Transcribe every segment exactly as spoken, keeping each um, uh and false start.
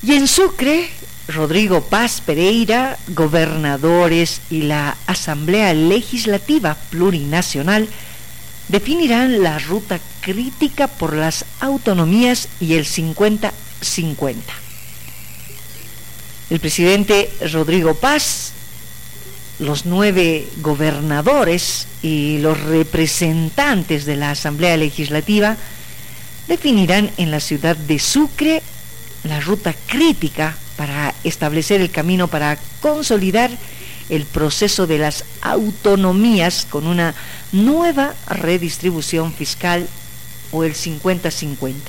Y en Sucre, Rodrigo Paz Pereira, gobernadores y la Asamblea Legislativa Plurinacional definirán la ruta crítica por las autonomías y el cincuenta cincuenta. El presidente Rodrigo Paz, los nueve gobernadores y los representantes de la Asamblea Legislativa definirán en la ciudad de Sucre la ruta crítica para establecer el camino para consolidar el proceso de las autonomías con una nueva redistribución fiscal o el cincuenta cincuenta.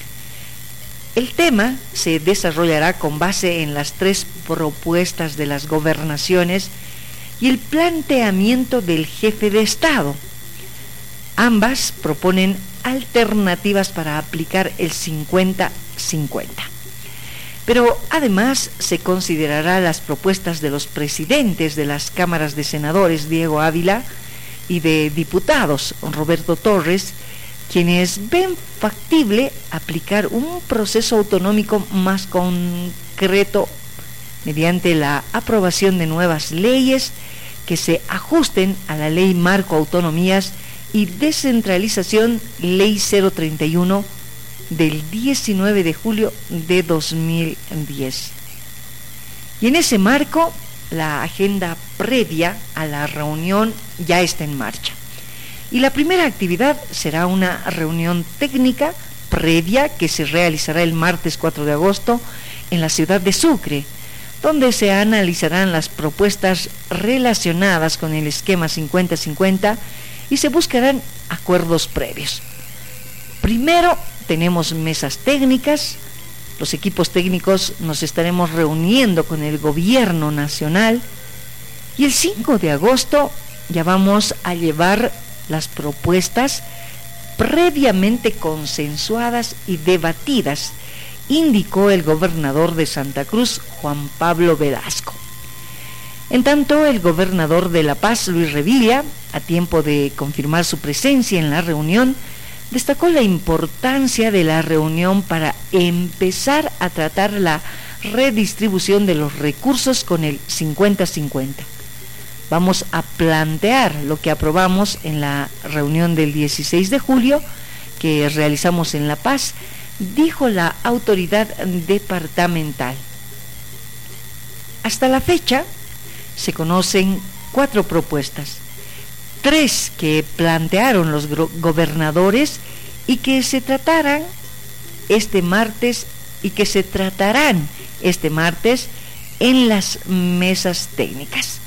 El tema se desarrollará con base en las tres propuestas de las gobernaciones y el planteamiento del jefe de Estado. Ambas proponen alternativas para aplicar el cincuenta cincuenta. Pero además se considerará las propuestas de los presidentes de las cámaras de senadores, Diego Ávila, y de diputados, Roberto Torres, quienes ven factible aplicar un proceso autonómico más concreto mediante la aprobación de nuevas leyes que se ajusten a la Ley Marco Autonomías y Descentralización, Ley cero treinta y uno del diecinueve de julio de dos mil diez. Y en ese marco, la agenda previa a la reunión ya está en marcha. Y la primera actividad será una reunión técnica previa que se realizará el martes cuatro de agosto en la ciudad de Sucre, donde se analizarán las propuestas relacionadas con el esquema cincuenta cincuenta y se buscarán acuerdos previos. Primero tenemos mesas técnicas. Los equipos técnicos nos estaremos reuniendo con el gobierno nacional y el cinco de agosto ya vamos a llevar las propuestas previamente consensuadas y debatidas, indicó el gobernador de Santa Cruz, Juan Pablo Velasco. En tanto, el gobernador de La Paz, Luis Revilla, a tiempo de confirmar su presencia en la reunión, destacó la importancia de la reunión para empezar a tratar la redistribución de los recursos con el cincuenta cincuenta. Vamos a plantear lo que aprobamos en la reunión del dieciséis de julio que realizamos en La Paz, dijo la autoridad departamental. Hasta la fecha se conocen cuatro propuestas, tres que plantearon los gobernadores y que se tratarán este martes y que se tratarán este martes en las mesas técnicas.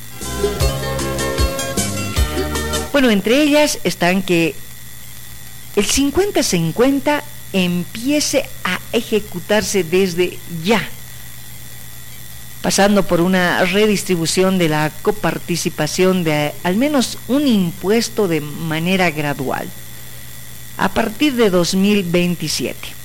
Bueno, entre ellas están que el cincuenta cincuenta empiece a ejecutarse desde ya, pasando por una redistribución de la coparticipación de al menos un impuesto de manera gradual a partir de dos mil veintisiete.